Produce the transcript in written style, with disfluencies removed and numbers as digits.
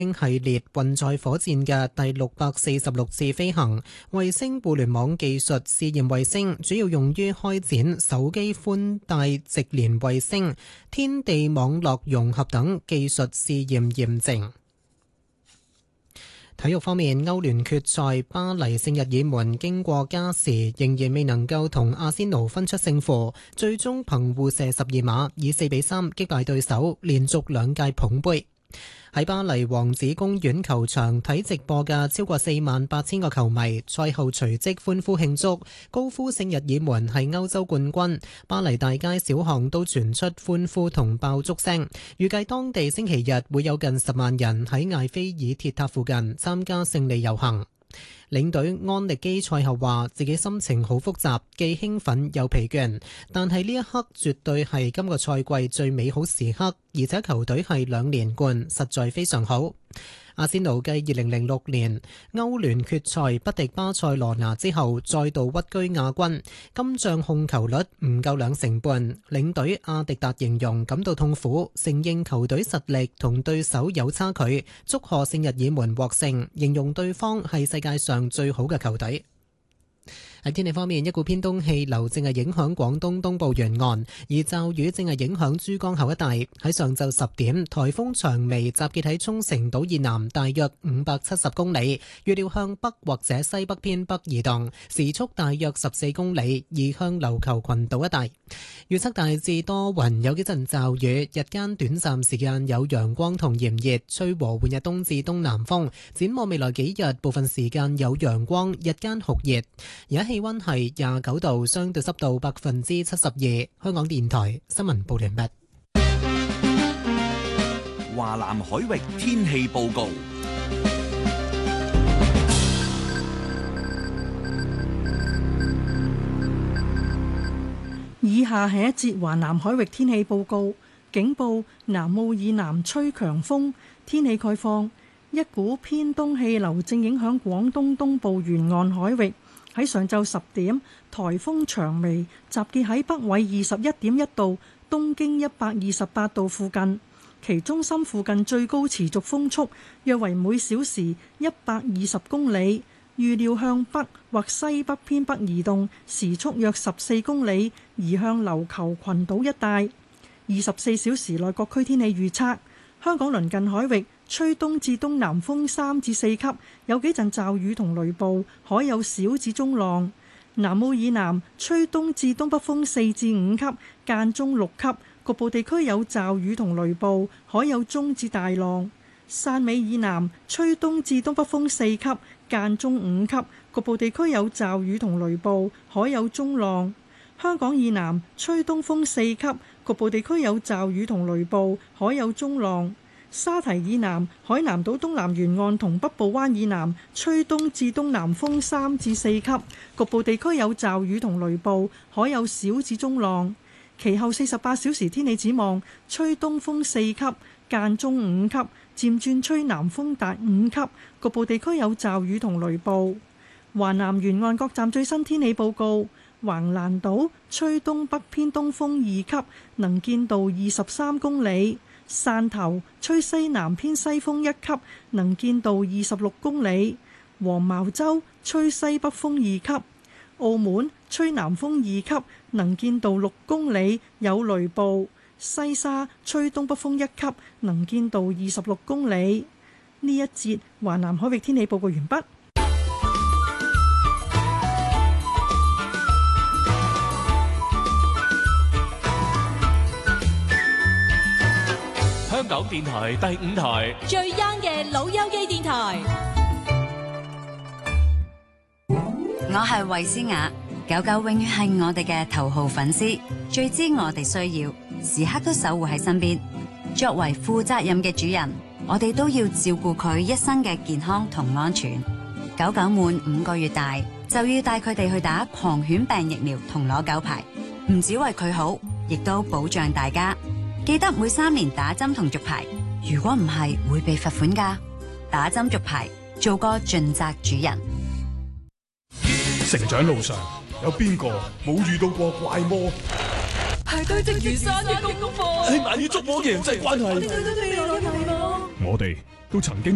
系列運載火箭嘅第646次飛行。衛星互聯網技術試驗衛星主要用於開展手機寬帶直連衛星、天地網絡融合等技術試驗驗證。體育方面，歐聯決賽，巴黎聖日耳門經過加時仍然未能夠同阿仙奴分出勝負，最終憑互射12碼以4-3擊敗對手，連續2屆捧杯。喺巴黎王子公園球場睇直播嘅超過48000個球迷，賽後隨即歡呼慶祝，高呼聖日耳門係歐洲冠軍。巴黎大街小巷都傳出歡呼同爆竹聲，預計當地星期日會有近10萬人喺艾菲爾鐵塔附近參加勝利遊行。領隊安力基賽後話自己心情好複雜，既興奮又疲倦，但係呢一刻絕對係今個賽季最美好時刻，而且球隊係2連冠，實在非常好。阿仙奴繼2006年歐聯決賽不敵巴塞羅那之後，再度屈居亞軍，今仗控球率唔夠2成半。領隊阿迪達形容感到痛苦，承認球隊實力同對手有差距，祝賀聖日耳門獲勝，形容對方係世界上最好嘅球隊。喺天氣方面，一股偏東氣流正係影響廣東東部沿岸，而驟雨正係影響珠江口一帶。喺上晝10點，颱風長微集結喺沖繩島以南大約570公里，預料向北或者西北偏北移動，時速大約14公里，移向琉球群島一帶。預測大致多雲，有幾陣驟雨，日間短暫時間有陽光同炎熱，吹和緩日東至東南風。展望未來幾日，部分時間有陽光，日間酷熱。而家氣溫係29度，相對濕度72%。香港電台新聞報完畢。 華南海域天氣報告。 以下係一節華南海域天氣報告。警報：南澳以南吹強風。天氣概況：一股偏東氣流正影響廣東東部沿岸海域。喺上晝10點，颱風長微集結喺北緯21.1度、東經128度附近，其中心附近最高持續風速約為每小時120公里，預料向北或西北偏北移動，時速約14公里，移向琉球群島一帶。24小時內各區天氣預測：香港鄰近海域吹東至東南風3至4級，有幾陣驟雨同雷暴，海有小至中浪。南澳以南吹東至東北風4至5級，間中6級，局部地區有驟雨同雷暴，海有中至大浪。汕尾以南吹東至東北風4級，間中5級，局部地區有驟雨同雷暴，海有中浪。香港以南吹東風4級，局部地區有驟雨同雷暴，海有中浪。沙堤以南、海南島東南沿岸同北部灣以南吹東至東南風3至4級，局部地區有驟雨同雷暴，海有小至中浪。其後48小時天氣展望：吹東風4級，間中5級，漸轉吹南風達5級，局部地區有驟雨同雷暴。華南沿岸各站最新天氣報告：橫瀾島吹東北偏東風2級，能見度23公里。汕頭吹西南偏西風1級，能見度26公里。黃茅洲吹西北風2級。澳門吹南風2級，能見度6公里，有雷暴。西沙吹東北風1級，能見度26公里。呢一節華南海域天氣報告完畢。 香港電台第5台最 young 嘅老友記電台。 我係衛詩雅，狗狗永遠係我哋嘅頭號粉絲，最知我哋需要，時刻都守護喺身邊。作為負責任嘅主人，我哋都要照顧佢一生嘅健康同安全。狗狗滿5個月大就要帶佢哋去打狂犬病疫苗同攞狗牌，唔只為佢好，亦都保障大家。記得每3年打針同續牌，如果唔係會被罰款㗎。打針續牌，做個盡責主人。 成長路上有邊個冇遇到過怪魔？ 係堆積如山嘅功課， 係難以捉摸嘅人際關係。 我哋對都未有睇咯。 我哋都曾經